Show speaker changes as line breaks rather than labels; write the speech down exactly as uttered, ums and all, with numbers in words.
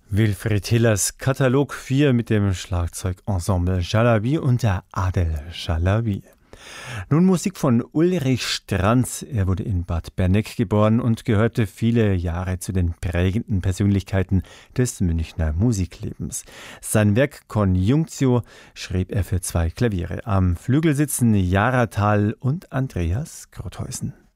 Wilfried Hillers Katalog vier mit dem Schlagzeugensemble Jalabi und der Adel Jalabi. Nun Musik von Ulrich Stranz. Er wurde in Bad Berneck geboren und gehörte viele Jahre zu den prägenden Persönlichkeiten des Münchner Musiklebens. Sein Werk Conjunctio schrieb er für zwei Klaviere. Am Flügel sitzen Jara Thal und Andreas Grothäusen.